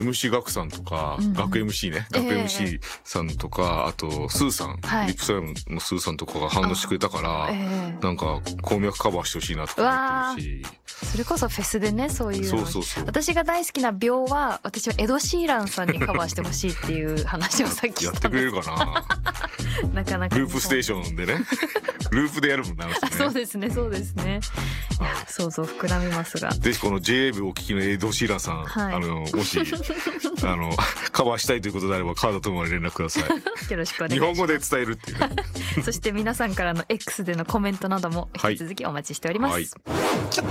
MC ガクさんとか、 うん学 MC ね、学 MC さんとか、あとスーさん、 はいリップスライムのスーさんとかが反応してくれたから、なんか鉱脈カバーしてほしいなとか思ってるし、 それこそフェスでね、そういうの。 そう私が大好きな秒は、私はエド・シーランさんにカバーしてほしいっていう話をさっきやっしたんです。 てくれるかな。 なかなかループステーションでね、ループでやるもんな、ね、 そうですね、そうですね。いや、想像膨らみますが、 ぜひこの JA 部お聞きのエド・シーランさん、 はい、 もしカバーしたいということであれば川田友に連絡ください。 よろしくお願いします。 日本語で伝えるっていう、ね、 そして皆さんからの X でのコメントなども引き続きお待ちしております。 はいはい。